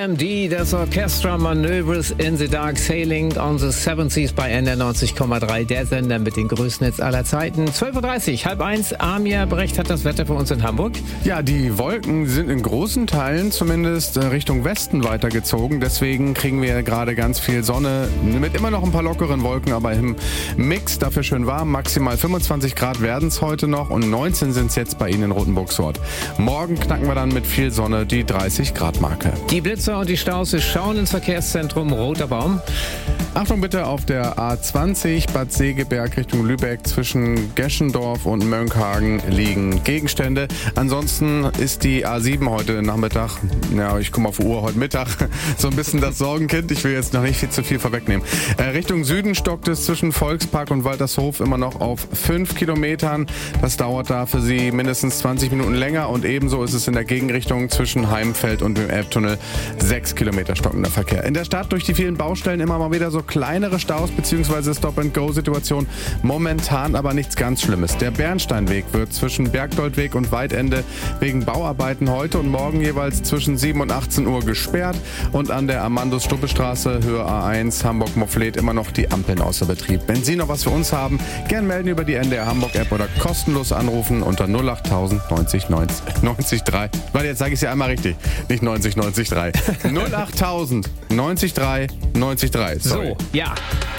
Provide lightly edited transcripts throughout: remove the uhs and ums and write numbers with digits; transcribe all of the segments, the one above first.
OMD, das Orchestra Manoeuvres in the Dark, Sailing on the Seven Seas bei NDR 90,3, der Sender mit den größten Hits aller Zeiten. 12.30 Uhr, 12:30, Amir Brecht hat das Wetter für uns in Hamburg. Ja, die Wolken sind in großen Teilen zumindest Richtung Westen weitergezogen. Deswegen kriegen wir gerade ganz viel Sonne mit immer noch ein paar lockeren Wolken, aber im Mix dafür schön warm. Maximal 25 Grad werden es heute noch und 19 sind es jetzt bei Ihnen in Rothenburg-Sort. Morgen knacken wir dann mit viel Sonne die 30 Grad Marke. Die Blitzer und die Staus schauen ins Verkehrszentrum Roter Baum. Achtung bitte auf der A20 Bad Segeberg Richtung Lübeck zwischen Geschendorf und Mönckehagen liegen Gegenstände. Ansonsten ist die A7 heute Nachmittag, ja, ich komme auf die Uhr, heute Mittag, so ein bisschen das Sorgenkind. Ich will jetzt noch nicht viel zu viel vorwegnehmen. Richtung Süden stockt es zwischen Volkspark und Waltershof immer noch auf 5 Kilometern. Das dauert da für Sie mindestens 20 Minuten länger und ebenso ist es in der Gegenrichtung zwischen Heimfeld und dem Elbtunnel 6 Kilometer stockender Verkehr. In der Stadt durch die vielen Baustellen immer mal wieder so kleinere Staus bzw. Stop-and-Go-Situation. Momentan aber nichts ganz Schlimmes. Der Bernsteinweg wird zwischen Bergdoldweg und Weidende wegen Bauarbeiten heute und morgen jeweils zwischen 7 und 18 Uhr gesperrt und an der Amandus-Stuppe-Straße, Höhe A1, Hamburg-Mofflet immer noch die Ampeln außer Betrieb. Wenn Sie noch was für uns haben, gern melden über die NDR Hamburg-App oder kostenlos anrufen unter 08000 90 90 3. Warte, jetzt sage ich es ja einmal richtig. Nicht 90 90 3. 08000 90 3 90 3. Sorry. So, ja.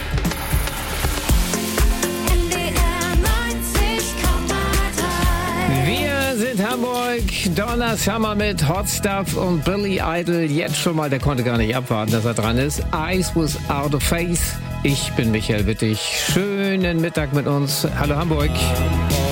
Wir sind Hamburg, Donna Summer mit Hot Stuff und Billy Idol. Jetzt schon mal, der konnte gar nicht abwarten, dass er dran ist. Eyes Without a Face. Ich bin Michael Wittig. Schönen Mittag mit uns. Hallo Hamburg.